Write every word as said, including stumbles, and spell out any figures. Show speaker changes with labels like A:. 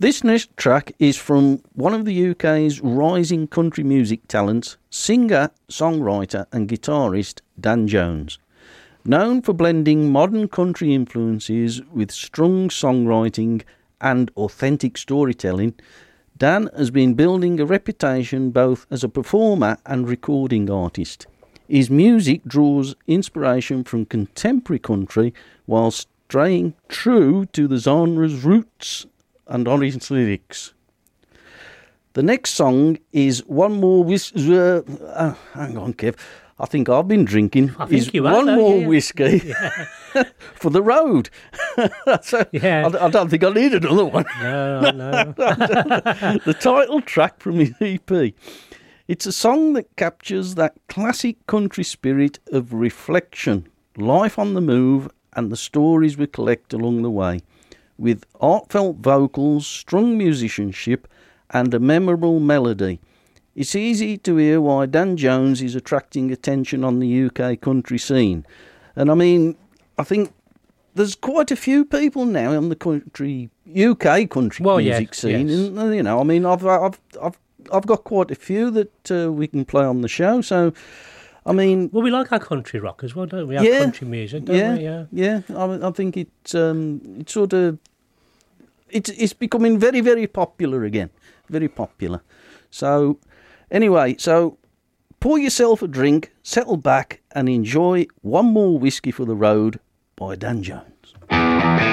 A: This next track is from one of the U K's rising country music talents, singer, songwriter and guitarist Dan Jones. Known for blending modern country influences with strong songwriting and authentic storytelling, Dan has been building a reputation both as a performer and recording artist. His music draws inspiration from contemporary country while staying true to the genre's roots and honest lyrics. The next song is One More Whiskey. Uh, uh, hang on, Kev. I think I've been drinking.
B: I think
A: is
B: you
A: One
B: have,
A: More
B: yeah.
A: Whiskey
B: Yeah.
A: for the road. so
B: Yeah.
A: I, I don't think I need another one.
B: No, no.
A: The title track from his E P. It's a song that captures that classic country spirit of reflection, life on the move, and the stories we collect along the way, with heartfelt vocals, strong musicianship, and a memorable melody. It's easy to hear why Dan Jones is attracting attention on the U K country scene. And I mean, I think there's quite a few people now on the country, U K country
B: Well,
A: music
B: yes,
A: scene.
B: yes.
A: And, you know, I mean, I've, I've, I've, I've got quite a few that uh, we can play on the show. So, I mean,
B: Well, we like our country rock as well, don't we? Our
A: Yeah.
B: country music, don't
A: yeah,
B: we? Yeah.
A: yeah. I, I think it's um, it's sort of it's it's becoming very, very popular again. Very popular. So, anyway, so pour yourself a drink, settle back, and enjoy One More Whiskey for the Road by Dan Jones.